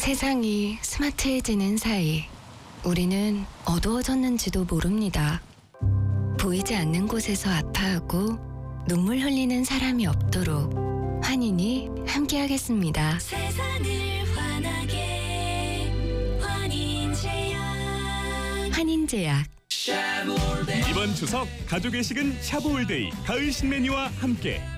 세상이 스마트해지는 사이 우리는 어두워졌는지도 모릅니다. 보이지 않는 곳에서 아파하고 눈물 흘리는 사람이 없도록 환인이 함께하겠습니다. 세상을 환하게 환인제약. 환인제약. 이번 추석 가족의 식은 샤브올데이 가을 신메뉴와 함께